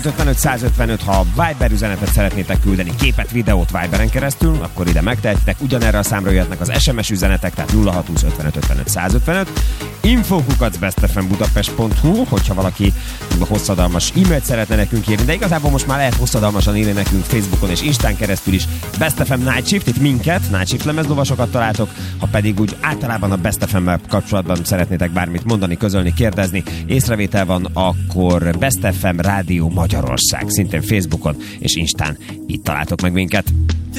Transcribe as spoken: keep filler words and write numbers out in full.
ötvenöt százötvenöt, ha Viber üzenetet szeretnétek küldeni, képet, videót Viberen keresztül, akkor ide megtehetitek. Ugyanerre a számra jöhetnek az es em es üzenetek, tehát nulla hat húsz ötvenöt ötvenöt százötvenöt. info kukac bestfmbudapest pont hu, hogyha valaki hosszadalmas e-mailt szeretne nekünk írni, de igazából most már lehet hosszadalmasan írni nekünk Facebookon és Instán keresztül is. Best ef em Night Shift, itt minket, Night Shift lemezlovasokat találtok, ha pedig úgy általában a Best ef emmel kapcsolatban szeretnétek bármit mondani, közölni, kérdezni, észrevétel van, akkor Best ef em Rádió Magyarország, szintén Facebookon és Instán, itt találtok meg minket.